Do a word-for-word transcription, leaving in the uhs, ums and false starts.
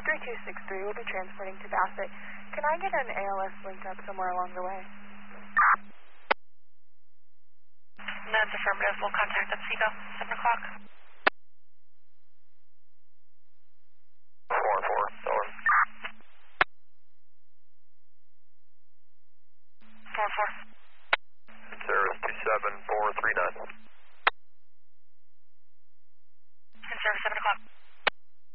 three two six three, we'll be transporting to Bassett. Can I get an A L S linked up somewhere along the way? That's affirmative. We'll contact at Seago, seven o'clock. four four, over. four four. Service two seven four three nine.